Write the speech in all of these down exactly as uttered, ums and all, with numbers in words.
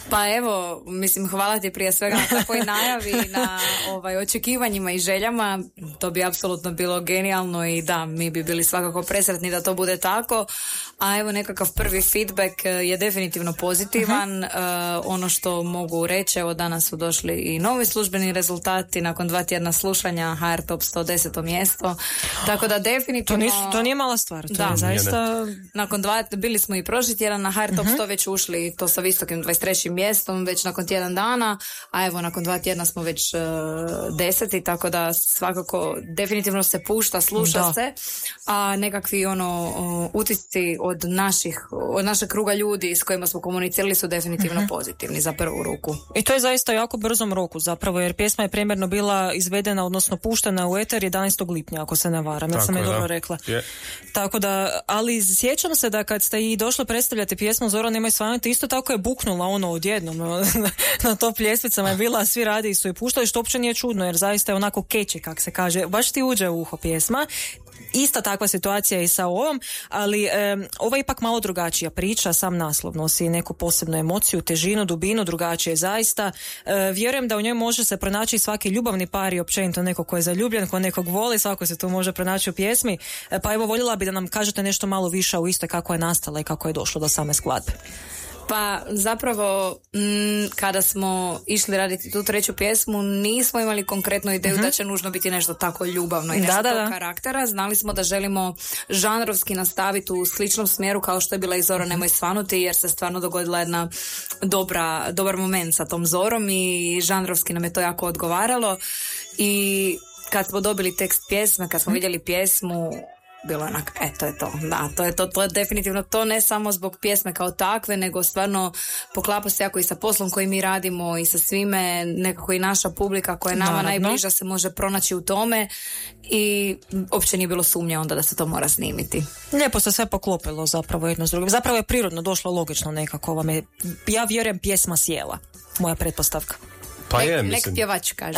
Pa evo, mislim, hvala ti prije svega na takvoj najavi, na ovaj, očekivanjima i željama. To bi apsolutno bilo genijalno i da, mi bi bili svakako presretni da to bude tako. A evo, nekakav prvi feedback je definitivno pozitivan. Uh-huh. Uh, ono što mogu reći, evo danas su došli i novi službeni rezultati nakon dva tjedna slušanja H R Top sto deseto mjesto. Tako da definitivno... To, nisu, to nije mala stvar. To da, je zaista... Nakon dva, bili smo i prošli tjedan na H R Top uh-huh. sto već ušli to sa visokim dvadeset trećim mjestom već nakon tjedan dana, a evo nakon dva tjedna smo već uh, deseti, tako da svakako definitivno se pušta, sluša da. se, a nekakvi ono uh, utisci od naših, od našeg kruga ljudi s kojima smo komunicirali su definitivno uh-huh. pozitivni za prvu ruku. I to je zaista jako brzom roku zapravo, jer pjesma je primjerno bila izvedena, odnosno puštena u eter jedanaestog lipnja, ako se ne varam, ja sam je dobro rekla. Yeah. Tako da, ali sjećam se da kad ste i došli predstavljati pjesmu Zora nemoj svanuti, isto tako je buknula ono odjednom na top ljestvicama je bila, svi radiji su je puštali, što uopće nije čudno, jer zaista je onako keći, kak se kaže, baš ti uđe u uho pjesma. Ista takva situacija i sa ovom, ali e, ovo je ipak malo drugačija priča, sam naslov nosi neku posebnu emociju, težinu, dubinu, drugačije zaista. E, vjerujem da u njoj može se pronaći svaki ljubavni par i općenito neko ko je zaljubljen, ko nekog voli, svako se tu može pronaći u pjesmi. E, pa evo, voljela bi da nam kažete nešto malo više o istoj, kako je nastala i kako je došlo do same skladbe. Pa zapravo m, kada smo išli raditi tu treću pjesmu nismo imali konkretnu ideju uh-huh. da će nužno biti nešto tako ljubavno i nešto da, da, da. karaktera. Znali smo da želimo žanrovski nastaviti u sličnom smjeru kao što je bila i Zora nemoj svanuti, jer se stvarno dogodila jedna dobra, dobar moment sa tom Zorom i žanrovski nam je to jako odgovaralo. I kad smo dobili tekst pjesme, kad smo uh-huh. vidjeli pjesmu, bilo onak, e, to je to, da, to je to, to je definitivno to, ne samo zbog pjesme kao takve, nego stvarno poklapa se jako i sa poslom koji mi radimo i sa svime, nekako i naša publika koja je nama Naravno. najbliža se može pronaći u tome i uopće nije bilo sumnje onda da se to mora snimiti. Lijepo se sve poklopilo zapravo jedno s drugim, zapravo je prirodno došlo logično nekako vam je, ja vjerujem pjesma sjela, moja pretpostavka. Pa nek, je, nek mislim. pjevač kaže.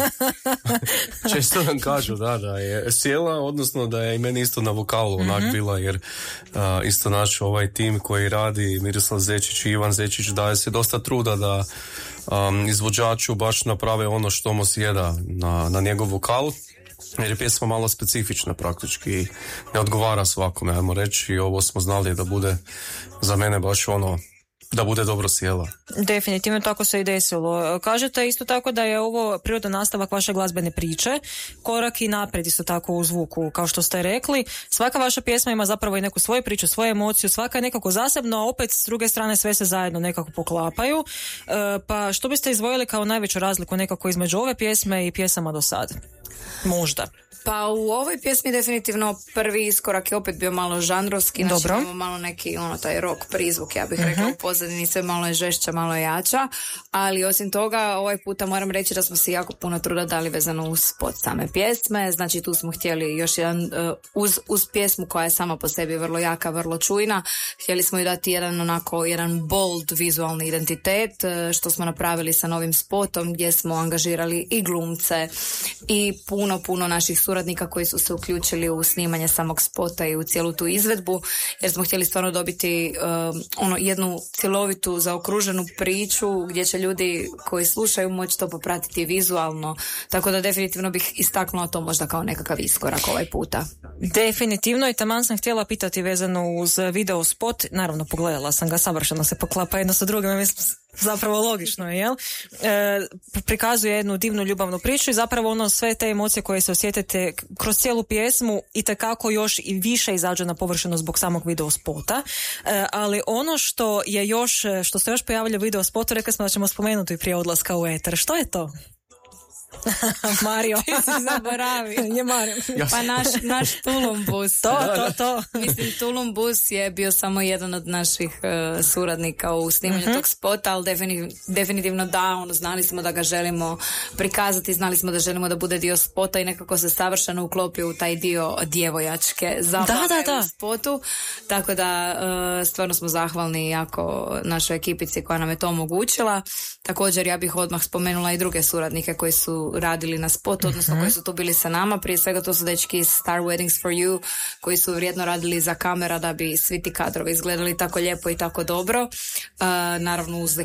Često nam kažu da, da je sjela, odnosno da je i meni isto na vokalu onak mm-hmm. bila, jer uh, isto naš ovaj tim koji radi, Miroslav Zečić i Ivan Zečić, daje se dosta truda da um, izvođaču baš naprave ono što mu sjeda na, na njegov vokal. Jer je pjesma malo specifična praktički, ne odgovara svakome, ajmo reći, i ovo smo znali da bude za mene baš ono, da bude dobro sjela. Definitivno tako se i desilo. Kažete isto tako da je ovo prirodan nastavak vaše glazbene priče, korak i naprijed isto tako u zvuku, kao što ste rekli. Svaka vaša pjesma ima zapravo i neku svoju priču, svoju emociju, svaka je nekako zasebno, a opet s druge strane sve se zajedno nekako poklapaju. E, pa što biste izdvojili kao najveću razliku nekako između ove pjesme i pjesama do sada? Možda. Pa u ovoj pjesmi definitivno prvi iskorak je opet bio malo žanrovski, znači imamo malo neki ono taj rock prizvuk, ja bih uh-huh. rekla, u pozadini sve malo je žešća, malo je jača, ali osim toga ovaj puta moram reći da smo si jako puno truda dali vezano uz spot same pjesme, znači tu smo htjeli još jedan, uh, uz, uz pjesmu koja je sama po sebi vrlo jaka, vrlo čujna, htjeli smo joj dati jedan onako, jedan bold vizualni identitet, uh, što smo napravili sa novim spotom gdje smo angažirali i glumce i puno, puno naših suradnika koji su se uključili u snimanje samog spota i u cijelu tu izvedbu, jer smo htjeli stvarno dobiti uh, ono jednu cjelovitu zaokruženu priču gdje će ljudi koji slušaju moći to popratiti vizualno, tako da definitivno bih istaknula to možda kao nekakav iskorak ovaj puta. Definitivno, i taman sam htjela pitati vezano uz video spot, naravno pogledala sam ga, savršeno se poklapa jedno sa drugim, mislim, zapravo logično je, jel? E, prikazuje jednu divnu ljubavnu priču i zapravo ono sve te emocije koje se osjetite kroz cijelu pjesmu i tekako još i više izađe na površinu zbog samog video spota. E, ali ono što je još, što se još pojavlja u video spotu, rekli smo da ćemo spomenuti prije odlaska u eter. Što je to? Mario. Ti si zaboravio. Je Mario. Pa naš, naš Tulum bus. To, to, to. Mislim, Tulum bus je bio samo jedan od naših uh, suradnika u snimanju uh-huh. tog spota, ali definitiv, definitivno da, ono, znali smo da ga želimo prikazati, znali smo da želimo da bude dio spota i nekako se savršeno uklopio u taj dio djevojačke zabave da, da, da. u spotu. Tako da uh, stvarno smo zahvalni jako našoj ekipici koja nam je to omogućila. Također ja bih odmah spomenula i druge suradnike koji su radili na spotu, odnosno uh-huh. koji su tu bili sa nama. Prije svega to su dečki iz Star Weddings for You koji su vrijedno radili za kamera da bi svi ti kadrovi izgledali tako lijepo i tako dobro. Uh, naravno uz